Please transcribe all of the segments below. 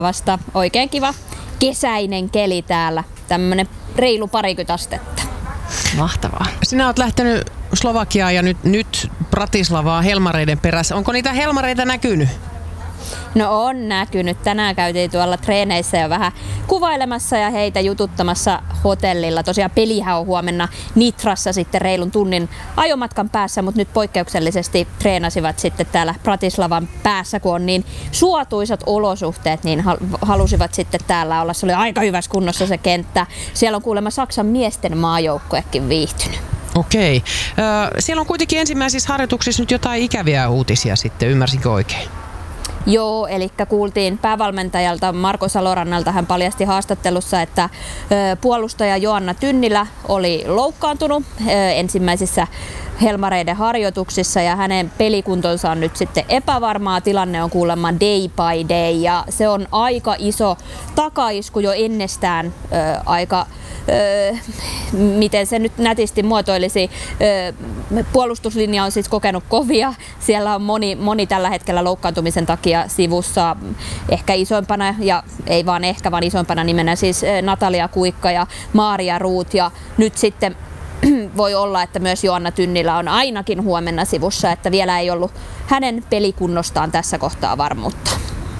Vasta oikein kiva kesäinen keli täällä, tämmönen reilu 20 astetta. Mahtavaa. Sinä olet lähtenyt Slovakiaan ja nyt Bratislavaa helmareiden perässä. Onko niitä helmareita näkynyt? No on näkynyt. Tänään käytiin tuolla treeneissä jo vähän kuvailemassa ja heitä jututtamassa hotellilla. Tosiaan pelihän on huomenna Nitrassa sitten reilun tunnin ajomatkan päässä, mutta nyt poikkeuksellisesti treenasivat sitten täällä Bratislavan päässä, kun on niin suotuisat olosuhteet, niin halusivat sitten täällä olla. Se oli aika hyvässä kunnossa se kenttä. Siellä on kuulemma Saksan miesten maajoukkuekin viihtynyt. Okei. Siellä on kuitenkin ensimmäisissä harjoituksissa nyt jotain ikäviä uutisia sitten, ymmärsinkö oikein? Joo, eli kuultiin päävalmentajalta Marko Salorannalta, hän paljasti haastattelussa, että puolustaja Joanna Tynnilä oli loukkaantunut ensimmäisissä helmareiden harjoituksissa ja hänen pelikuntonsa on nyt sitten epävarmaa. Tilanne on kuulemma day by day ja se on aika iso takaisku jo ennestään aika miten se nyt nätisti muotoilisi. Puolustuslinja on siis kokenut kovia. Siellä on moni tällä hetkellä loukkaantumisen takia sivussa. Ehkä isoimpana, ja ei vaan ehkä, vaan isoimpana nimenä siis Natalia Kuikka ja Maaria Ruut. Ja nyt sitten voi olla, että myös Joanna Tynnilä on ainakin huomenna sivussa, että vielä ei ollut hänen pelikunnostaan tässä kohtaa varmuutta.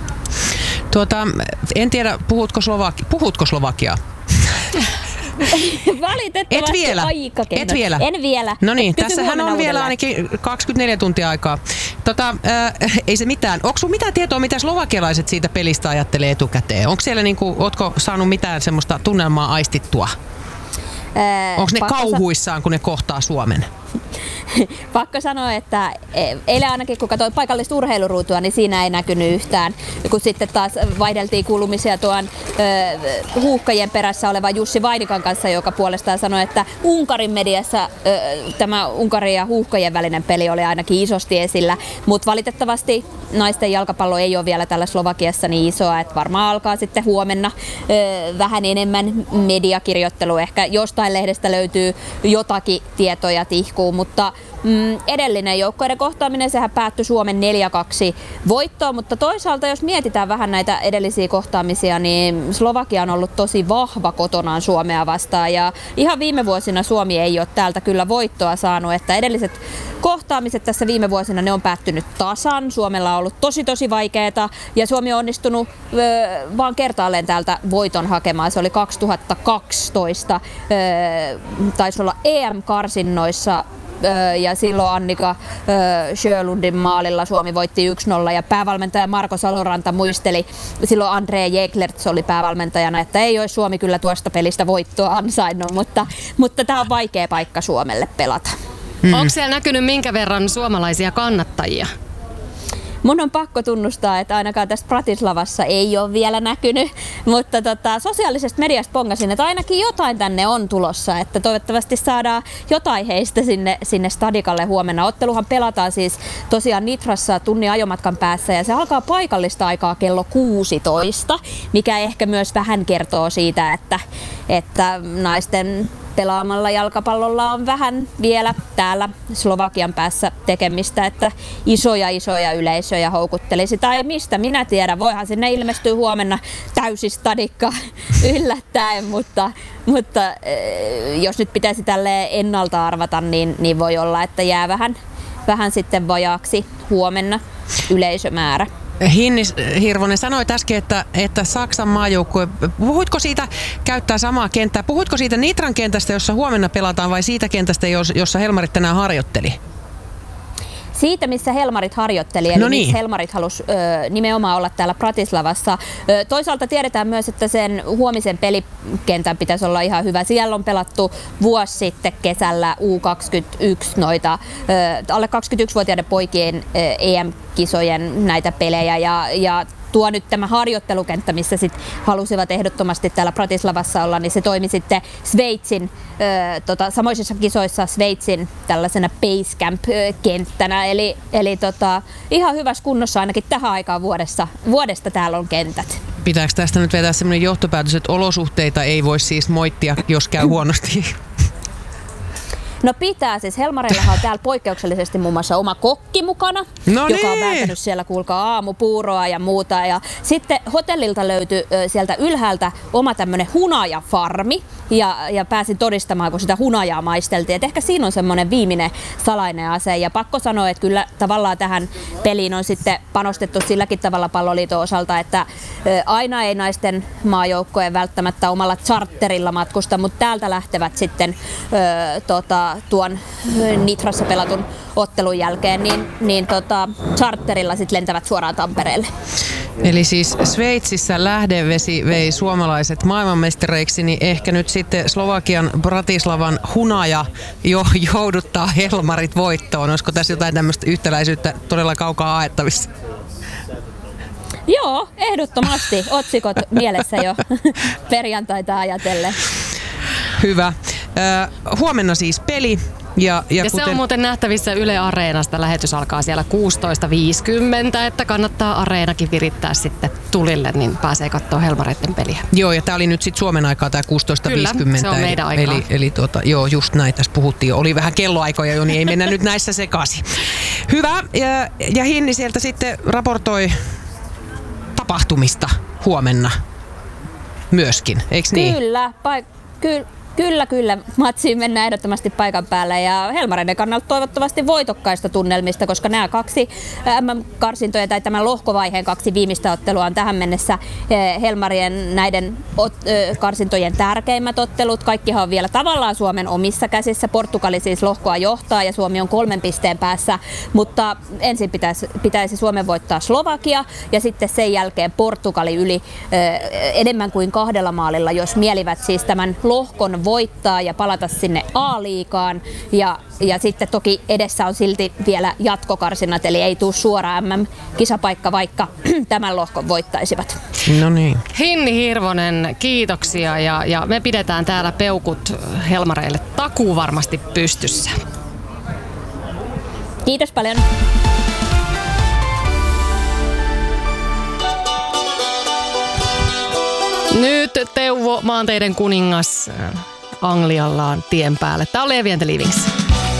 En tiedä, puhutko Slovakiaa? Valitettavasti aika kevät. Et vielä? En vielä. No niin, tässähän on vielä ainakin 24 tuntia aikaa. Ei se mitään. Onko sinulla mitään tietoa, mitä slovakialaiset siitä pelistä ajattelee etukäteen? Onko siellä ootko saanut mitään semmoista tunnelmaa aistittua? Onko ne kauhuissaan, kun ne kohtaa Suomen? Pakko sanoa, että eilen ainakin kun katsoin paikallista urheiluruutua, niin siinä ei näkynyt yhtään. Kun sitten taas vaihdeltiin kuulumisia tuon huuhkajien perässä olevan Jussi Vainikan kanssa, joka puolestaan sanoi, että Unkarin mediassa tämä Unkarin ja huuhkajien välinen peli oli ainakin isosti esillä. Mutta valitettavasti naisten jalkapallo ei ole vielä täällä Slovakiassa niin isoa, että varmaan alkaa sitten huomenna vähän enemmän mediakirjoittelua. Ehkä jostain lehdestä löytyy jotakin tietoja tihkuu, mutta edellinen joukkueiden kohtaaminen, sehän päättyi Suomen 4-2 voittoon, mutta toisaalta jos mietitään vähän näitä edellisiä kohtaamisia, niin Slovakia on ollut tosi vahva kotonaan Suomea vastaan ja ihan viime vuosina Suomi ei ole täältä kyllä voittoa saanut, että edelliset kohtaamiset tässä viime vuosina ne on päättynyt tasan. Suomella on ollut tosi vaikeeta ja Suomi on onnistunut vaan kertaalleen täältä voiton hakemaan. Se oli 2012, taisi olla EM-karsinnoissa ja silloin Annika Sjölundin maalilla Suomi voitti 1-0 ja päävalmentaja Marko Saloranta muisteli, silloin André Jeklerts oli päävalmentajana, että ei olisi Suomi kyllä tuosta pelistä voittoa ansainnut, mutta tämä on vaikea paikka Suomelle pelata. Onko siellä näkynyt minkä verran suomalaisia kannattajia? Mun on pakko tunnustaa, että ainakaan tässä Bratislavassa ei ole vielä näkynyt, mutta sosiaalisesta mediasta pongasin, että ainakin jotain tänne on tulossa, että toivottavasti saadaan jotain heistä sinne stadikalle huomenna. Otteluhan pelataan siis tosiaan Nitrassa tunnin ajomatkan päässä ja se alkaa paikallista aikaa kello 16, mikä ehkä myös vähän kertoo siitä, että naisten pelaamalla jalkapallolla on vähän vielä täällä Slovakian päässä tekemistä, että isoja yleisöjä houkuttelisi. Tai mistä minä tiedän, voihan sinne ilmestyä huomenna täysistadikka yllättäen, mutta jos nyt pitäisi tälleen ennalta arvata, niin voi olla, että jää vähän sitten vajaaksi huomenna yleisömäärä. Hinnis Hirvonen, sanoit äsken, että Saksan maajoukkue, puhuitko siitä käyttää samaa kenttää, puhuitko siitä Nitran kentästä, jossa huomenna pelataan vai siitä kentästä, jossa Helmarit tänään harjoitteli? Siitä, missä Helmarit harjoitteli, eli miksi Helmarit halusi nimenomaan olla täällä Bratislavassa. Toisaalta tiedetään myös, että sen huomisen pelikentän pitäisi olla ihan hyvä. Siellä on pelattu vuosi sitten kesällä U21 noita alle 21-vuotiaiden poikien EM-kisojen näitä pelejä ja tuo nyt tämä harjoittelukenttä, missä sit halusivat ehdottomasti täällä Bratislavassa olla, niin se toimi sitten Sveitsin, samoisissa kisoissa Sveitsin tällaisena Basecamp-kenttänä, eli ihan hyvässä kunnossa ainakin tähän aikaan vuodesta täällä on kentät. Pitääkö tästä nyt vetää sellainen johtopäätös, että olosuhteita ei voi siis moittia, jos käy huonosti? No pitää, siis Helmarillahan on täällä poikkeuksellisesti muun muassa oma kokki mukana, joka on vääntänyt siellä kuulkaa aamupuuroa ja muuta. Ja sitten hotellilta löytyi sieltä ylhäältä oma tämmönen hunajafarmi ja pääsin todistamaan, kun sitä hunajaa maisteltiin. Et ehkä siinä on semmoinen viimeinen salainen ase ja pakko sanoa, että kyllä tavallaan tähän peliin on sitten panostettu silläkin tavalla Palloliiton osalta, että aina ei naisten maajoukkojen välttämättä omalla charterilla matkusta, mutta täältä lähtevät sitten tuon Nitrassa pelatun ottelun jälkeen niin charterilla sitten lentävät suoraan Tampereelle. Eli siis Sveitsissä lähdevesi vei suomalaiset maailmanmestareiksi, niin ehkä nyt sitten Slovakian Bratislavan hunaja jo jouduttaa Helmarit voittoon. Olisiko tässä jotain tämmöistä yhtäläisyyttä todella kaukaa haettavissa? Joo, ehdottomasti. Otsikot mielessä jo perjantaita ajatellen. Hyvä. Huomenna siis peli. Ja se on muuten nähtävissä Yle Areenasta. Lähetys alkaa siellä 16.50, että kannattaa Areenakin virittää sitten tulille, niin pääsee katsoa Helmareiden peliä. Joo, ja tää oli nyt sitten Suomen aikaa tää 16.50. Kyllä, se on meidän aikaa. Eli joo, just näin tässä puhuttiin. Oli vähän kelloaikoja jo, niin ei mennä nyt näissä sekaisin. Hyvä, ja Hinni sieltä sitten raportoi tapahtumista huomenna myöskin, eikö niin? Kyllä. Matsiin mennään ehdottomasti paikan päälle ja Helmareiden kannalta toivottavasti voitokkaista tunnelmista, koska nämä kaksi MM-karsintoja tai tämän lohkovaiheen kaksi viimeistä ottelua on tähän mennessä Helmarien näiden karsintojen tärkeimmät ottelut. Kaikkihan on vielä tavallaan Suomen omissa käsissä. Portugali siis lohkoa johtaa ja Suomi on 3 pisteen päässä, mutta ensin pitäisi Suomen voittaa Slovakia ja sitten sen jälkeen Portugali yli enemmän kuin 2 maalilla, jos mielivät siis tämän lohkon voittaa ja palata sinne A-liigaan ja sitten toki edessä on silti vielä jatkokarsinnat, eli ei tule suora MM-kisapaikka, vaikka tämän lohkon voittaisivat. No niin. Hinni Hirvonen, kiitoksia ja me pidetään täällä peukut Helmareille takuu varmasti pystyssä. Kiitos paljon. Nyt Teuvo, maanteiden kuningas, Anglialla on tien päälle. Tämä on Levi and the Leavings.